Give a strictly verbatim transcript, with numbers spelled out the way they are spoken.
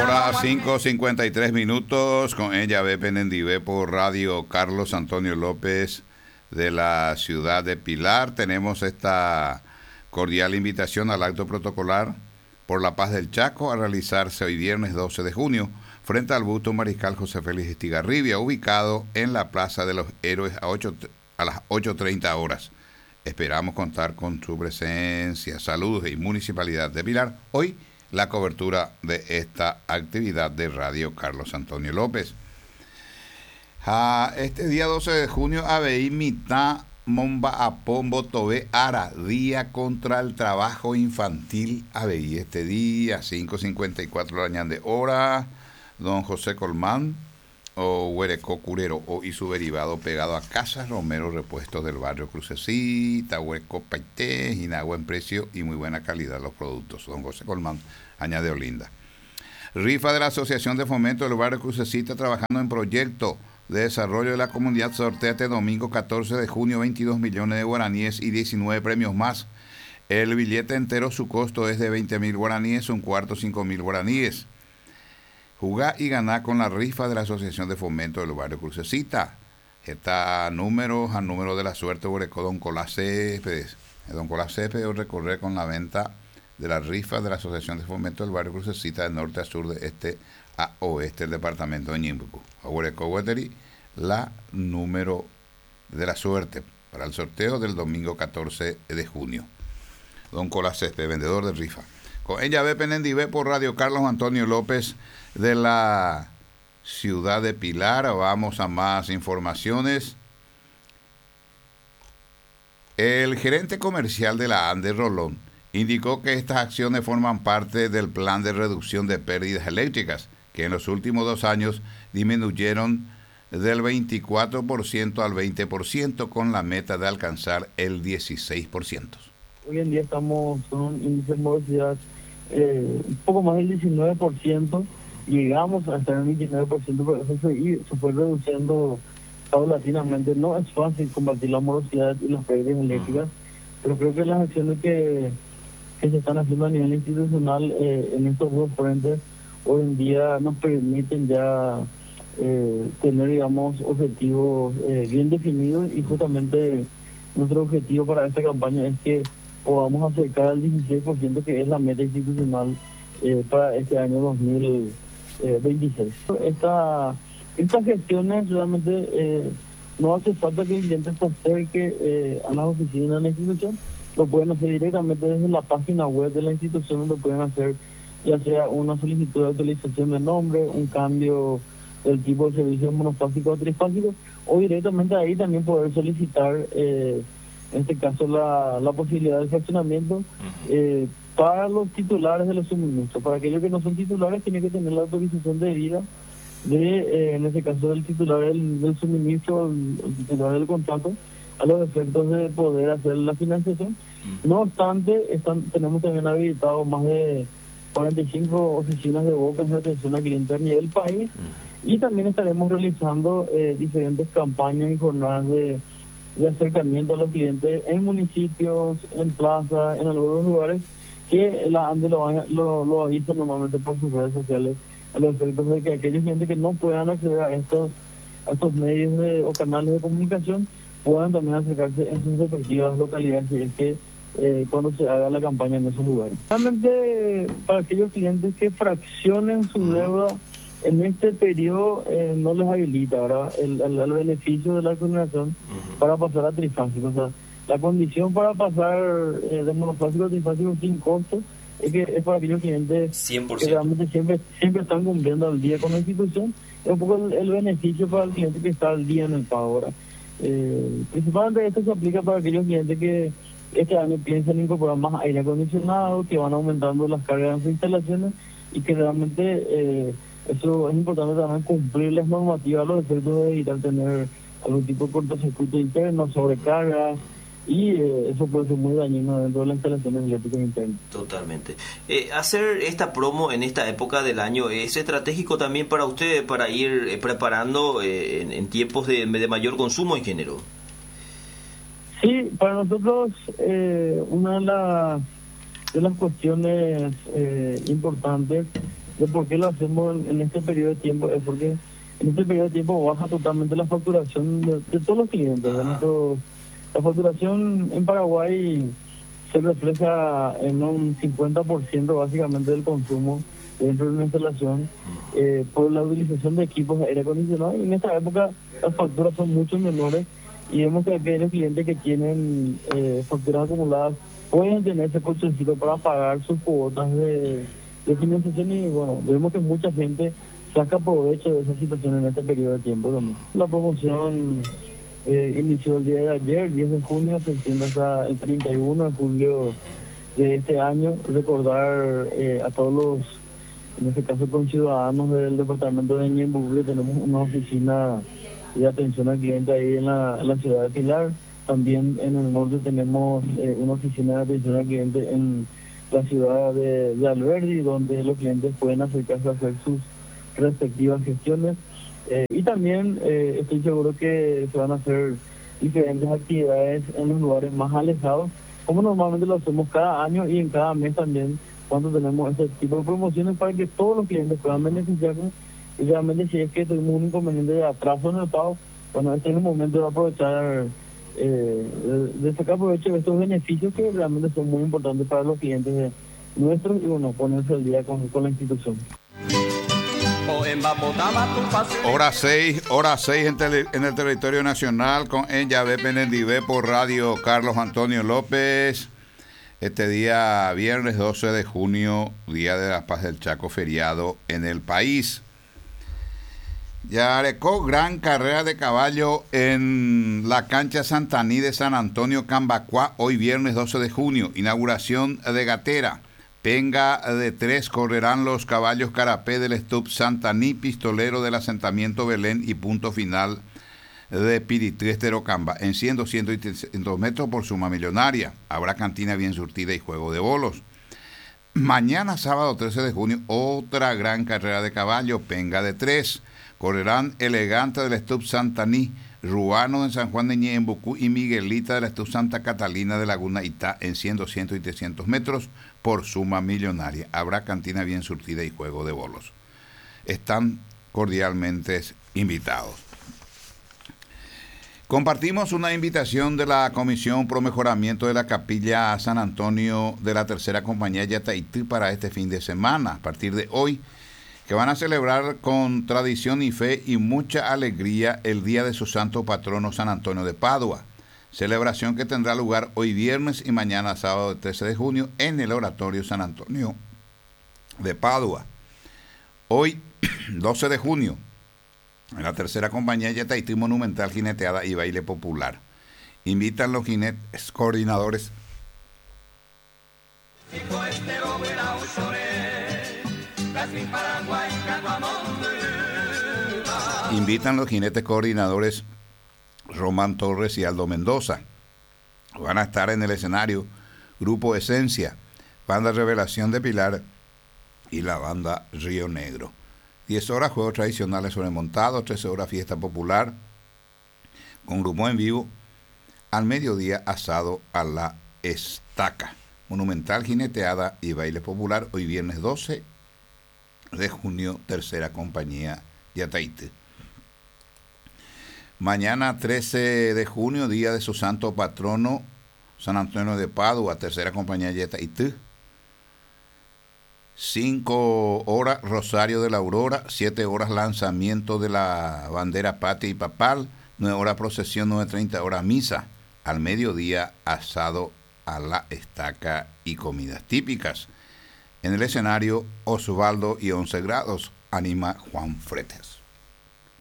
Ahora cinco cincuenta y tres minutos con ella ve Penendivé por Radio Carlos Antonio López de la ciudad de Pilar. Tenemos esta cordial invitación al acto protocolar por la paz del Chaco a realizarse hoy viernes doce de junio frente al busto Mariscal José Félix Estigarribia, ubicado en la Plaza de los Héroes a, ocho, a las ocho treinta horas. Esperamos contar con su presencia. Saludos y Municipalidad de Pilar. Hoy la cobertura de esta actividad de Radio Carlos Antonio López. Ah, este día doce de junio, Abeí mitad Momba Apombo Tobé Ara, Día contra el Trabajo Infantil. Abeí este día, cinco cincuenta y cuatro la de hora, don José Colmán, o Huereco Curero, o y su derivado pegado a Casas Romero, repuestos del barrio Crucecita, Hueco Paité, Inagua en precio y muy buena calidad los productos. Don José Colmán, añade Olinda. Rifa de la Asociación de Fomento del barrio Crucecita, trabajando en proyecto de desarrollo de la comunidad, sortea este domingo catorce de junio veintidós millones de guaraníes y diecinueve premios más. El billete entero, su costo es de veinte mil guaraníes, un cuarto cinco mil guaraníes. Jugá y ganá con la rifa de la Asociación de Fomento del Barrio Crucecita. Está número a número de la suerte, Borecó Don Colás Céspedes. Don Colás Céspedes recorrer con la venta de la rifa de la Asociación de Fomento del Barrio Crucecita de norte a sur, de este a oeste del departamento de Ñimbucú. Borecó Gueteri, la número de la suerte para el sorteo del domingo catorce de junio. Don Colás Céspedes, vendedor de rifa. Con ella ve Penendivé por Radio Carlos Antonio López de la ciudad de Pilar. Vamos a más informaciones. El gerente comercial de la ANDE, Rolón, indicó que estas acciones forman parte del plan de reducción de pérdidas eléctricas, que en los últimos dos años disminuyeron del veinticuatro por ciento al veinte por ciento, con la meta de alcanzar el dieciséis por ciento. Hoy en día estamos con un índice de morosidad eh, un poco más del diecinueve por ciento, llegamos hasta el veintinueve por ciento, pero eso se, se fue reduciendo paulatinamente. No es fácil combatir la morosidad y las pérdidas eléctricas, pero creo que las acciones que, que se están haciendo a nivel institucional eh, en estos dos frentes hoy en día nos permiten ya eh, tener, digamos, objetivos eh, bien definidos, y justamente nuestro objetivo para esta campaña es que podamos acercar al dieciséis por ciento, que es la meta institucional eh, para este año dos mil veintiséis. Esta, estas gestiones realmente eh, no hace falta que el cliente se acerque eh, a las oficinas de la institución, lo pueden hacer directamente desde la página web de la institución, donde pueden hacer ya sea una solicitud de actualización de nombre, un cambio del tipo de servicio monofásico o trifásico, o directamente ahí también poder solicitar eh, en este caso la, la posibilidad de fraccionamiento eh, para los titulares de los suministros. Para aquellos que no son titulares, tienen que tener la autorización debida de, eh, en este caso, del titular del, del suministro, el, el titular del contrato, a los efectos de poder hacer la financiación. No obstante, están, tenemos también habilitado más de cuarenta y cinco oficinas de bocas de atención al cliente a nivel país, y también estaremos realizando eh, diferentes campañas y jornadas de de acercamiento a los clientes en municipios, en plazas, en algunos lugares, que la ANDE lo, lo, lo avisa normalmente por sus redes sociales, a los efectos de que aquellos clientes que no puedan acceder a estos, a estos medios de, o canales de comunicación puedan también acercarse en sus respectivas localidades, y es que eh, cuando se haga la campaña en esos lugares. Realmente, para aquellos clientes que fraccionen su deuda en este periodo, eh, no les habilita ahora el, el, el beneficio de la acumulación uh-huh. para pasar a trifásico. O sea, la condición para pasar eh, de monofásico a trifásico sin costo es que es para aquellos clientes cien por ciento. que realmente siempre, siempre están cumpliendo al día con la institución. Es un poco el, el beneficio para el cliente que está al día en el pago ahora. Eh, principalmente esto se aplica para aquellos clientes que este año piensan incorporar más aire acondicionado, que van aumentando las cargas en sus instalaciones, y que realmente eh, eso es importante también cumplir las normativas a los efectos de evitar tener algún tipo de cortocircuito interno, sobrecarga, y eh, eso puede ser muy dañino dentro de las instalaciones eléctricas internas. Totalmente. Eh, hacer esta promo en esta época del año es estratégico también para ustedes, para ir eh, preparando eh, en, en tiempos de, de mayor consumo, ingeniero. Sí, para nosotros eh, una de, la, de las cuestiones eh, importantes de por qué lo hacemos en, en este periodo de tiempo es porque en este periodo de tiempo baja totalmente la facturación de, de todos los clientes. ¿verdad? Nosotros, la facturación en Paraguay se refleja en un cincuenta por ciento básicamente del consumo dentro de una instalación eh, por la utilización de equipos de aire acondicionado, y en esta época las facturas son mucho menores y vemos que aquellos clientes que tienen eh, facturas acumuladas pueden tener ese colchoncito para pagar sus cuotas de, de financiación, y bueno, vemos que mucha gente saca provecho de esa situación en este periodo de tiempo también. La promoción eh, inició el día de ayer, diez de junio, se extiende hasta el treinta y uno de julio de este año. Recordar eh, a todos los, en este caso con ciudadanos del departamento de Ñemby, que tenemos una oficina de atención al cliente ahí en la, en la ciudad de Pilar. También en el norte tenemos eh, una oficina de atención al cliente en la ciudad de, de Alberdi, donde los clientes pueden acercarse a hacer sus respectivas gestiones. Eh, y también eh, estoy seguro que se van a hacer diferentes actividades en los lugares más alejados, como normalmente lo hacemos cada año y en cada mes también, cuando tenemos este tipo de promociones, para que todos los clientes puedan beneficiarse. Y realmente, si es que tuvimos un inconveniente de atraso en el pago, bueno, este es el momento de aprovechar, eh, de, de sacar provecho de estos beneficios que realmente son muy importantes para los clientes de nuestros, y bueno, ponerse al día con, con la institución. Hora seis, hora seis en, tele, en el territorio nacional con Ñabe Penendibé por Radio Carlos Antonio López. Este día viernes doce de junio, Día de la Paz del Chaco, feriado en el país. Yarecó, gran carrera de caballo en la cancha Santaní de San Antonio, Cambacuá, hoy viernes doce de junio, inauguración de gatera. Penga de tres, correrán los caballos Carapé del Estup Santaní, pistolero del asentamiento Belén y punto final de Piritú Esterocamba. En cien, doscientos y trescientos metros por suma millonaria. Habrá cantina bien surtida y juego de bolos. Mañana sábado trece de junio, otra gran carrera de caballo, Penga de tres. Correrán Elegante del Estup Santaní, Ruano de San Juan de Ñembucú y Miguelita del Estup Santa Catalina de Laguna Itá en cien, doscientos y trescientos metros por suma millonaria. Habrá cantina bien surtida y juego de bolos. Están cordialmente invitados. Compartimos una invitación de la Comisión Pro Mejoramiento de la Capilla San Antonio de la Tercera Compañía Yataití para este fin de semana, a partir de hoy, que van a celebrar con tradición y fe y mucha alegría el día de su santo patrono San Antonio de Padua. Celebración que tendrá lugar hoy viernes y mañana sábado trece de junio en el Oratorio San Antonio de Padua. Hoy, doce de junio, en la Tercera Compañía Yataití Monumental, jineteada y baile popular. Invitan los jinetes coordinadores Invitan los jinetes coordinadores Román Torres y Aldo Mendoza. Van a estar en el escenario Grupo Esencia, Banda Revelación de Pilar y la Banda Río Negro. diez horas juegos tradicionales sobre montados, trece horas fiesta popular con grupo en vivo. Al mediodía asado a la estaca. Monumental, jineteada y baile popular hoy viernes doce de junio, Tercera Compañía Yataití. Mañana trece de junio, día de su santo patrono San Antonio de Padua, Tercera Compañía Yataití. cinco horas Rosario de la Aurora, siete horas lanzamiento de la bandera patria y papal, nueve horas procesión, nueve treinta horas misa. Al mediodía asado a la estaca y comidas típicas. En el escenario Osvaldo y once grados, anima Juan Fretes.